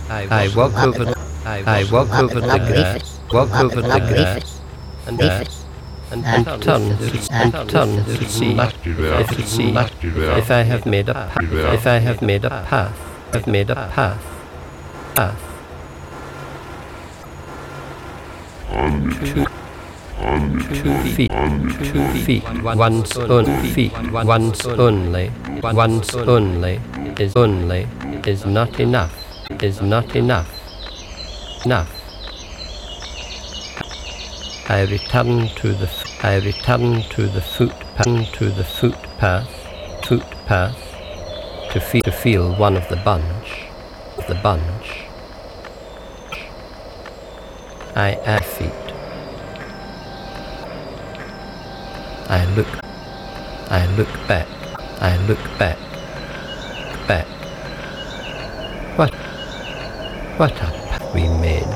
I walk over the grass, walk over the grass, and turn to see if I have made a path, Two feet, once only, is not enough, I return to the footpath, to feel one of the bunch. I add feet. I look back. What a path we made.